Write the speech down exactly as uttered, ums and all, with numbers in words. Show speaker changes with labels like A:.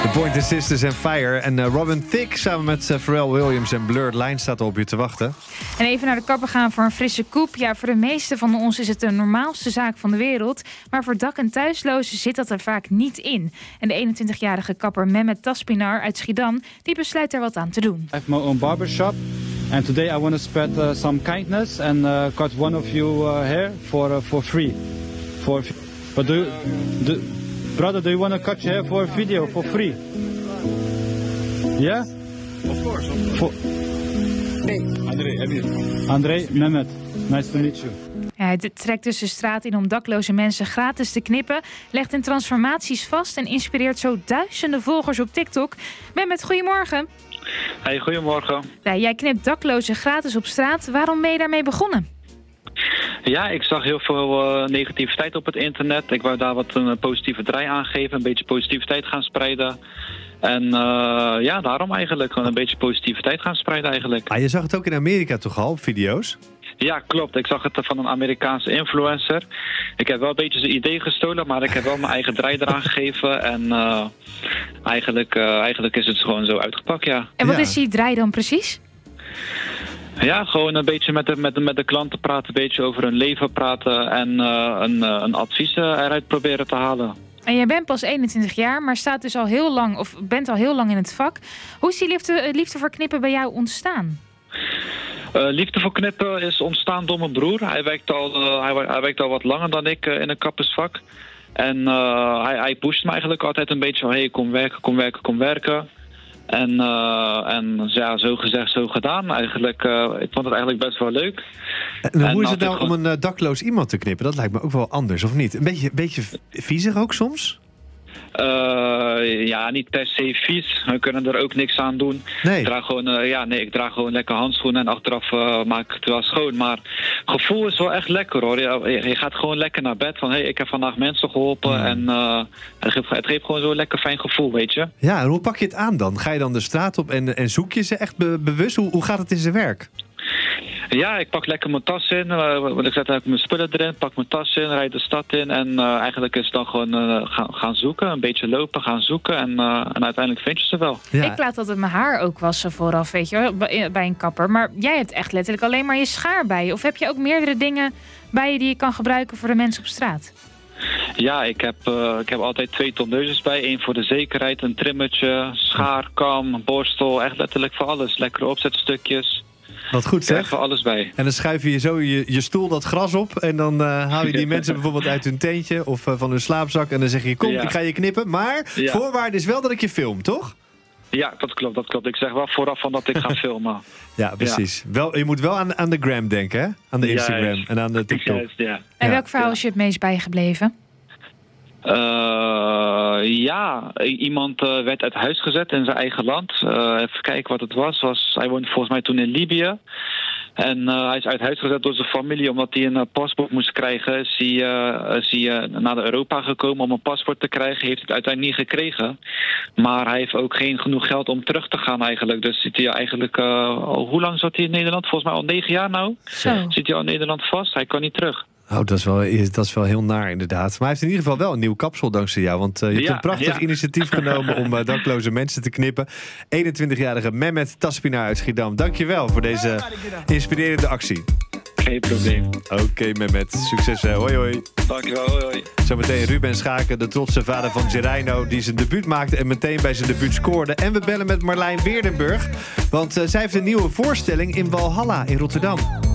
A: The Pointer Sisters en Fire. En uh, Robin Thicke samen met uh, Pharrell Williams en Blurred Line staat er op je te wachten.
B: En even naar de kapper gaan voor een frisse koep. Ja, voor de meeste van ons is het de normaalste zaak van de wereld. Maar voor dak- en thuislozen zit dat er vaak niet in. En de eenentwintigjarige kapper Mehmet Taspinar uit Schiedam, die besluit er wat aan te doen.
C: I have my own barbershop. And today I want to spread uh, some kindness and uh, cut one of you uh, hair for uh, for free. For but do, do brother, do you want to cut your hair for a video for free? Yeah?
D: Of course.
C: For
D: Hey, André, heb je
C: André, Mehmet, nice to meet you.
B: Ja, hij trekt dus de straat in om dakloze mensen gratis te knippen, legt in transformaties vast en inspireert zo duizenden volgers op TikTok. Mehmet, goedemorgen.
E: Hey, goedemorgen.
B: Ja, jij knipt daklozen gratis op straat. Waarom ben je daarmee begonnen?
E: Ja, ik zag heel veel uh, negativiteit op het internet. Ik wou daar wat een positieve draai aan geven, een beetje positiviteit gaan spreiden. En uh, ja, daarom eigenlijk gewoon een beetje positiviteit gaan spreiden eigenlijk.
A: Ah, je zag het ook in Amerika toch al, op video's?
E: Ja, klopt. Ik zag het van een Amerikaanse influencer. Ik heb wel een beetje zijn idee gestolen, maar ik heb wel mijn eigen draai eraan gegeven. En uh, eigenlijk, uh, eigenlijk is het gewoon zo uitgepakt, ja.
B: En wat
A: Ja.
B: is die draai dan precies?
E: Ja, gewoon een beetje met de, met de, met de klanten praten, een beetje over hun leven praten en uh, een, uh, een advies uh, eruit proberen te halen.
B: En jij bent pas eenentwintig jaar, maar staat dus al heel lang, of bent al heel lang in het vak. Hoe is die liefde, liefde voor knippen bij jou ontstaan?
E: Uh, liefde voor knippen is ontstaan door mijn broer. Hij werkt al, uh, hij, hij werkt al wat langer dan ik uh, in een kappersvak. En uh, hij, hij pusht me eigenlijk altijd een beetje van, hey, kom werken, kom werken, kom werken. En, uh, en ja, zo gezegd, zo gedaan. Eigenlijk, uh, ik vond het eigenlijk best wel leuk.
A: En,
E: En
A: hoe is het
E: als
A: nou
E: ik
A: om
E: gewoon-
A: een uh, dakloos iemand te knippen? Dat lijkt me ook wel anders, of niet? Een beetje, beetje viezig ook soms?
E: Uh, ja, niet per se vies. We kunnen er ook niks aan doen.
A: Nee.
E: Ik draag gewoon, uh, ja, nee, ik draag gewoon lekker handschoenen en achteraf uh, maak ik het wel schoon. Maar het gevoel is wel echt lekker, hoor. Je, je gaat gewoon lekker naar bed van, hey, ik heb vandaag mensen geholpen.
A: Mm.
E: En uh, het, geeft, het geeft gewoon zo'n lekker fijn gevoel, weet je.
A: Ja, en hoe pak je het aan dan? Ga je dan de straat op en, en zoek je ze echt be- bewust? Hoe, hoe gaat het in zijn werk?
E: Ja, ik pak lekker mijn tas in. Uh, want ik zet eigenlijk mijn spullen erin, pak mijn tas in, rijd de stad in. En uh, eigenlijk is het dan gewoon uh, gaan, gaan zoeken, een beetje lopen, gaan zoeken. En, uh, en uiteindelijk vind je ze wel.
A: Ja.
B: Ik laat altijd mijn haar ook wassen vooraf, weet je wel, bij bij een kapper. Maar jij hebt echt letterlijk alleen maar je schaar bij je. Of heb je ook meerdere dingen bij je die je kan gebruiken voor de mensen op straat?
E: Ja, ik heb, uh, ik heb altijd twee tondeuses bij. Eén voor de zekerheid, een trimmetje, schaar, kam, borstel. Echt letterlijk voor alles. Lekkere opzetstukjes.
A: Wat goed
E: Ik heb
A: zeg.
E: voor alles bij.
A: En dan schuif je zo je, je stoel dat gras op. En dan uh, haal je die mensen bijvoorbeeld uit hun tentje of uh, van hun slaapzak. En dan zeg je, kom,
E: Ja.
A: ik ga je knippen. Maar
E: Ja.
A: voorwaarde is wel dat ik je film, toch?
E: Ja, dat klopt, dat klopt. Ik zeg wel vooraf van dat ik ga filmen.
A: Ja, precies. Wel, je moet wel aan, aan de gram denken, hè? Aan de Instagram
E: Juist.
A: en aan de TikTok.
E: Juist, ja.
B: En
A: Ja.
B: welk verhaal
E: Ja.
B: is je het meest bijgebleven?
E: Uh, ja, I- iemand uh, werd uit huis gezet in zijn eigen land. Uh, even kijken wat het was. was. Hij woonde volgens mij toen in Libië. En uh, hij is uit huis gezet door zijn familie omdat hij een uh, paspoort moest krijgen. Is hij, uh, is hij uh, naar de Europa gekomen om een paspoort te krijgen. Heeft het uiteindelijk niet gekregen. Maar hij heeft ook geen genoeg geld om terug te gaan eigenlijk. Dus zit hij eigenlijk... Uh, al, hoe lang zat hij in Nederland? Volgens mij al negen jaar nou.
B: Zo.
E: Zit hij al in Nederland vast? Hij kan niet terug.
A: Oh, dat is, wel, dat is wel heel naar inderdaad. Maar hij heeft in ieder geval wel een nieuw kapsel dankzij jou. Want uh, je hebt
E: Ja,
A: een prachtig
E: ja.
A: initiatief genomen om uh, dakloze mensen te knippen. eenentwintigjarige Mehmet Taspinar uit Schiedam. Dankjewel voor deze inspirerende actie.
E: Geen probleem.
A: Oké okay, Mehmet, succes. Uh, hoi hoi.
E: Dankjewel, hoi hoi.
A: Zometeen Ruben Schaken, de trotse vader van Gereino, die zijn debuut maakte en meteen bij zijn debuut scoorde. En we bellen met Marlijn Weerdenburg, want uh, zij heeft een nieuwe voorstelling in Walhalla in Rotterdam.